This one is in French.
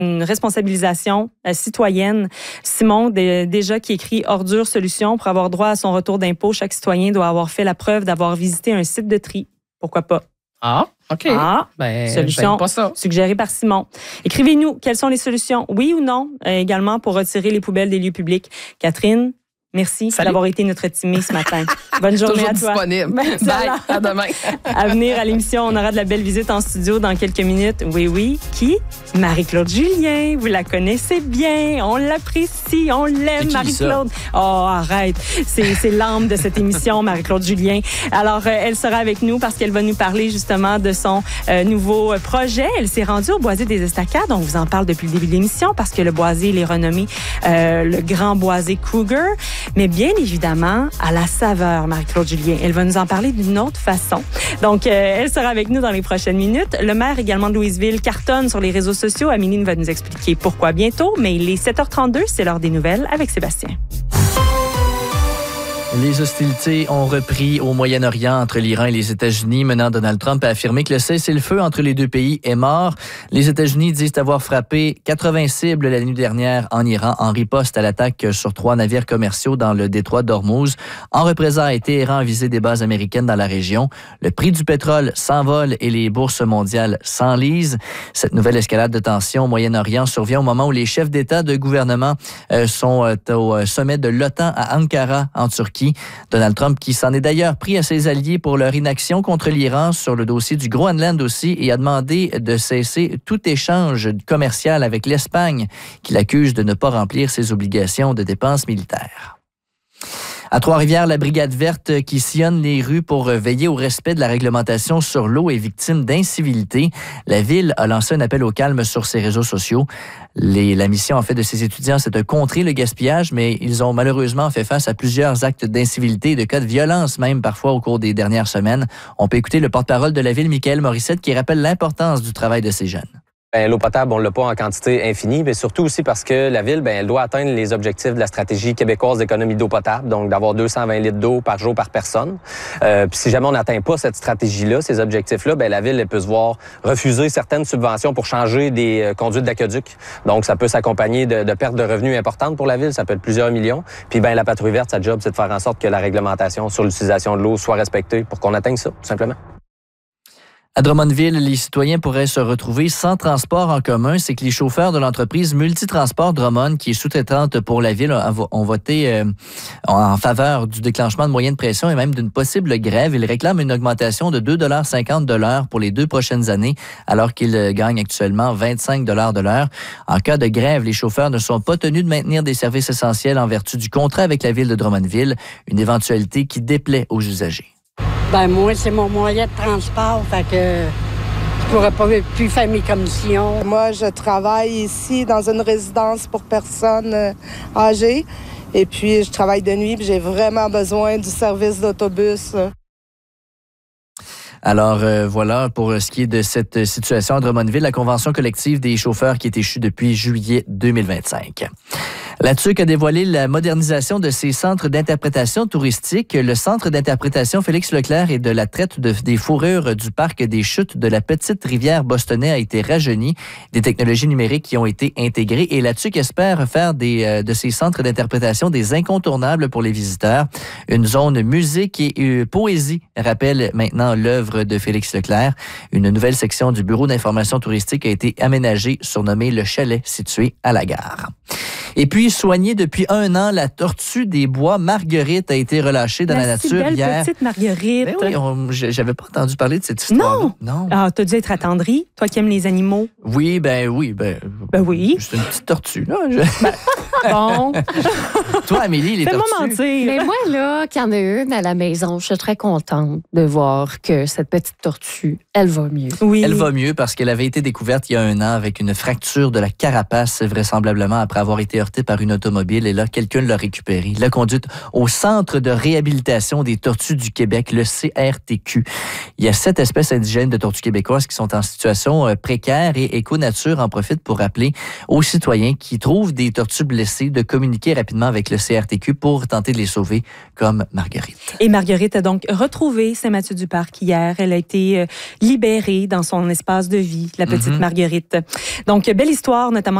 une responsabilisation citoyenne. Simon, déjà qui écrit Ordures Solutions, pour avoir droit à son retour d'impôt, chaque citoyen doit avoir fait la preuve d'avoir visité un site de tri. Pourquoi pas? Ah, OK. Solution pas ça. suggérée par Simon. Écrivez-nous, quelles sont les solutions? Oui ou non? Également pour retirer les poubelles des lieux publics. Catherine, merci d'avoir été notre teamée ce matin. Bonne journée à toi. Disponible. Bye, à demain. À venir à l'émission, on aura de la belle visite en studio dans quelques minutes. Oui. Qui? Marie-Claude Julien. Vous la connaissez bien. On l'apprécie. On l'aime, Marie-Claude. Oh, arrête. C'est l'âme de cette émission, Marie-Claude Julien. Alors, elle sera avec nous parce qu'elle va nous parler justement de son nouveau projet. Elle s'est rendue au Boisé des Estacades. On vous en parle depuis le début de l'émission parce que le Boisé, il est renommé le Grand Boisé Cougar. Mais bien évidemment, à la saveur, Marie-Claude Julien. Elle va nous en parler d'une autre façon. Donc, elle sera avec nous dans les prochaines minutes. Le maire également de Louisville cartonne sur les réseaux sociaux. Amélie va nous expliquer pourquoi bientôt. Mais il est 7h32, c'est l'heure des nouvelles avec Sébastien. Les hostilités ont repris au Moyen-Orient entre l'Iran et les États-Unis, menant Donald Trump à affirmer que le cessez-le-feu entre les deux pays est mort. Les États-Unis disent avoir frappé 80 cibles la nuit dernière en Iran en riposte à l'attaque sur 3 navires commerciaux dans le détroit d'Ormuz. En représailles, Téhéran a visé des bases américaines dans la région. Le prix du pétrole s'envole et les bourses mondiales s'enlisent. Cette nouvelle escalade de tension au Moyen-Orient survient au moment où les chefs d'État de gouvernement sont au sommet de l'OTAN à Ankara, en Turquie. Donald Trump, qui s'en est d'ailleurs pris à ses alliés pour leur inaction contre l'Iran sur le dossier du Groenland aussi, et a demandé de cesser tout échange commercial avec l'Espagne, qu'il accuse de ne pas remplir ses obligations de dépenses militaires. À Trois-Rivières, la Brigade verte qui sillonne les rues pour veiller au respect de la réglementation sur l'eau est victime d'incivilité. La Ville a lancé un appel au calme sur ses réseaux sociaux. La mission, en fait, de ses étudiants, c'est de contrer le gaspillage, mais ils ont malheureusement fait face à plusieurs actes d'incivilité et de cas de violence, même parfois au cours des dernières semaines. On peut écouter le porte-parole de la Ville, Michaël Morissette, qui rappelle l'importance du travail de ces jeunes. L'eau potable, on ne l'a pas en quantité infinie, mais surtout aussi parce que la Ville, elle doit atteindre les objectifs de la stratégie québécoise d'économie d'eau potable, donc d'avoir 220 litres d'eau par jour par personne. Puis si jamais on n'atteint pas cette stratégie-là, ces objectifs-là, la Ville elle peut se voir refuser certaines subventions pour changer des conduites d'aqueduc. Donc, ça peut s'accompagner de pertes de revenus importantes pour la Ville, ça peut être plusieurs millions. Puis la Patrouille verte, sa job, c'est de faire en sorte que la réglementation sur l'utilisation de l'eau soit respectée pour qu'on atteigne ça, tout simplement. À Drummondville, les citoyens pourraient se retrouver sans transport en commun. C'est que les chauffeurs de l'entreprise Multitransport Drummond, qui est sous-traitante pour la Ville, ont voté en faveur du déclenchement de moyens de pression et même d'une possible grève. Ils réclament une augmentation de 2,50 $ de l'heure pour les 2 prochaines années, alors qu'ils gagnent actuellement 25 $ de l'heure. En cas de grève, les chauffeurs ne sont pas tenus de maintenir des services essentiels en vertu du contrat avec la Ville de Drummondville, une éventualité qui déplaît aux usagers. Moi, c'est mon moyen de transport, fait que je pourrais pas plus faire mes commissions. Moi, je travaille ici dans une résidence pour personnes âgées. Et puis, je travaille de nuit, puis j'ai vraiment besoin du service d'autobus. Alors voilà pour ce qui est de cette situation à Drummondville, la convention collective des chauffeurs qui est échue depuis juillet 2025. La TUQ a dévoilé la modernisation de ses centres d'interprétation touristique. Le centre d'interprétation Félix Leclerc et de la traite des fourrures du parc des chutes de la petite rivière bostonnais a été rajeuni. Des technologies numériques qui ont été intégrées et la TUQ espère faire de ces centres d'interprétation des incontournables pour les visiteurs. Une zone musique et poésie rappelle maintenant l'œuvre de Félix Leclerc. Une nouvelle section du Bureau d'information touristique a été aménagée, surnommée Le Chalet, situé à la gare. Et puis, soignée depuis 1 an, la tortue des bois Marguerite a été relâchée dans la nature belle hier. Petite Marguerite. Ben oui, j'avais pas entendu parler de cette histoire. Non. Ah, t'as dû être attendrie, toi qui aimes les animaux. Oui. Ben oui. C'est une petite tortue, là. Bon. Toi, Amélie, les tortues. Fais-moi mentir. Mais moi, là, qu'il y en a une à la maison, je suis très contente de voir que cette petite tortue, elle va mieux. Oui. Elle va mieux parce qu'elle avait été découverte il y a 1 an avec une fracture de la carapace, vraisemblablement après avoir été heurté par une automobile et là, quelqu'un l'a récupéré. Il l'a conduite au Centre de réhabilitation des tortues du Québec, le CRTQ. Il y a 7 espèces indigènes de tortues québécoises qui sont en situation précaire et Éco-Nature en profite pour rappeler aux citoyens qui trouvent des tortues blessées de communiquer rapidement avec le CRTQ pour tenter de les sauver, comme Marguerite. Et Marguerite a donc retrouvé Saint-Mathieu-du-Parc hier. Elle a été libérée dans son espace de vie, la petite Marguerite. Donc, belle histoire, notamment